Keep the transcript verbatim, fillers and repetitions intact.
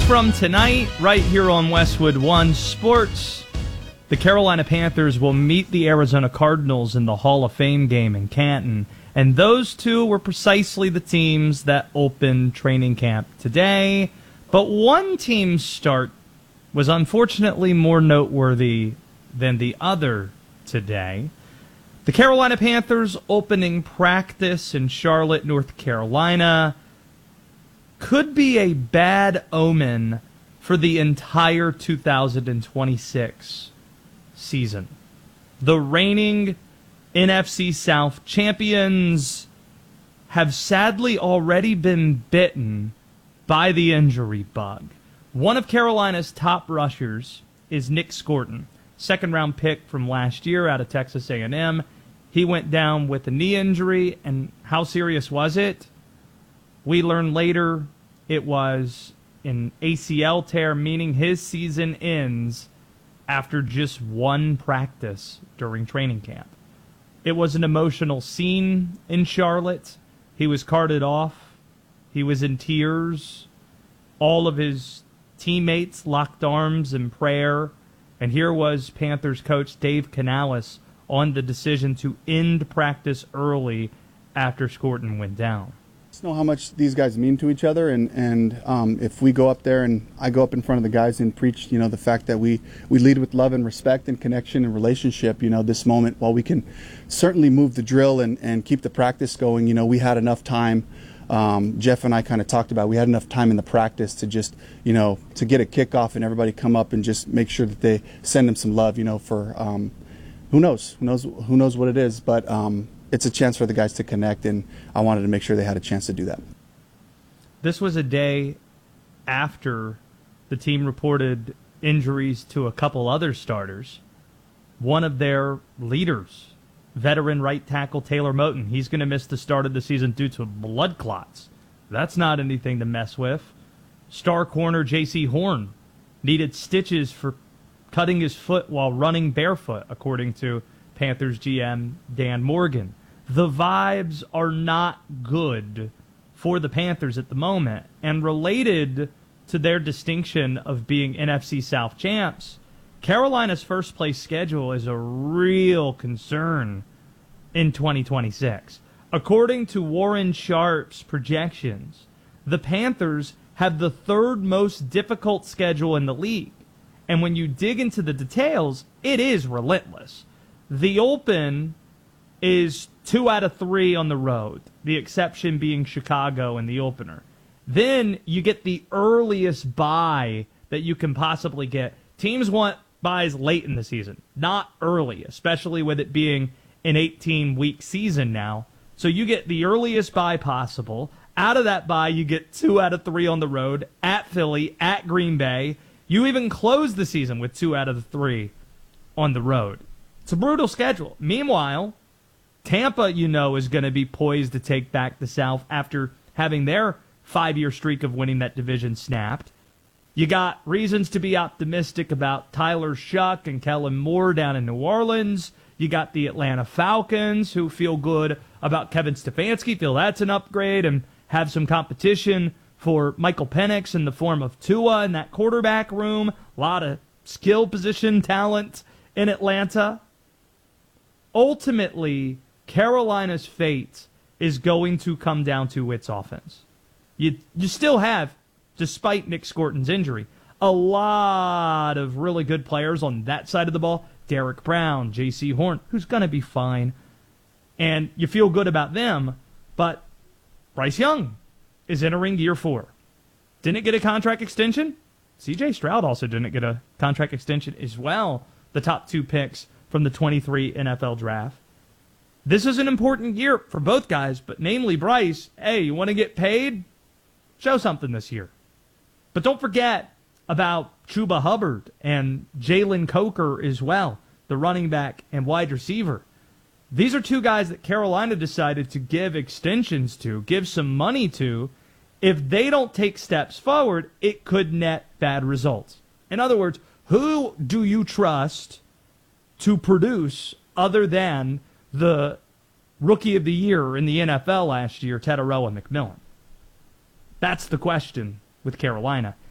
from tonight, right here on Westwood One Sports. The Carolina Panthers will meet the Arizona Cardinals in the Hall of Fame game in Canton. And those two were precisely the teams that opened training camp today. But one team's start was unfortunately more noteworthy than the other today. The Carolina Panthers opening practice in Charlotte, North Carolina could be a bad omen for the entire two thousand twenty-six season. The reigning N F C South champions have sadly already been bitten by the injury bug. One of Carolina's top rushers is Nick Scorton, second-round pick from last year out of Texas A and M. He went down with a knee injury, and how serious was it? We learned later it was an A C L tear, meaning his season ends after just one practice during training camp. It was an emotional scene in Charlotte. He was carted off. He was in tears. All of his teammates locked arms in prayer. And here was Panthers coach Dave Canales on the decision to end practice early after Scorton went down. Just know how much these guys mean to each other, and and um, if we go up there and I go up in front of the guys and preach, you know, the fact that we we lead with love and respect and connection and relationship, you know, this moment, while we can certainly move the drill and and keep the practice going, you know, we had enough time. Um, Jeff and I kind of talked about we had enough time in the practice to just, you know, to get a kickoff and everybody come up and just make sure that they send them some love, you know, for um, who knows, who knows, who knows what it is, but. Um, It's a chance for the guys to connect, and I wanted to make sure they had a chance to do that. This was a day after the team reported injuries to a couple other starters. One of their leaders, veteran right tackle Taylor Moton, he's going to miss the start of the season due to blood clots. That's not anything to mess with. Star corner J C Horn needed stitches for cutting his foot while running barefoot, according to Panthers G M Dan Morgan. The vibes are not good for the Panthers at the moment. And related to their distinction of being N F C South champs, Carolina's first-place schedule is a real concern in twenty twenty-six. According to Warren Sharp's projections, the Panthers have the third most difficult schedule in the league. And when you dig into the details, it is relentless. The open is two out of three on the road, the exception being Chicago in the opener. Then you get the earliest bye that you can possibly get. Teams want buys late in the season, not early, especially with it being an eighteen-week season now. So you get the earliest bye possible. Out of that bye, you get two out of three on the road, at Philly, at Green Bay. You even close the season with two out of the three on the road. It's a brutal schedule. Meanwhile, Tampa, you know, is going to be poised to take back the South after having their five-year streak of winning that division snapped. You got reasons to be optimistic about Tyler Shuck and Kellen Moore down in New Orleans. You got the Atlanta Falcons, who feel good about Kevin Stefanski, feel that's an upgrade, and have some competition for Michael Penix in the form of Tua in that quarterback room. A lot of skill position talent in Atlanta. Ultimately, Carolina's fate is going to come down to its offense. You you still have, despite Nick Scorton's injury, a lot of really good players on that side of the ball. Derek Brown, J C Horn, who's going to be fine. And you feel good about them, but Bryce Young is entering year four. Didn't get a contract extension. C J Stroud also didn't get a contract extension as well, the top two picks from the twenty-three N F L draft. This is an important year for both guys, but namely Bryce. Hey, you want to get paid? Show something this year. But don't forget about Chuba Hubbard and Jalen Coker as well, the running back and wide receiver. These are two guys that Carolina decided to give extensions to, give some money to. If they don't take steps forward, it could net bad results. In other words, who do you trust to produce other than the Rookie of the Year in the N F L last year, Tetairoa McMillan? That's the question with Carolina.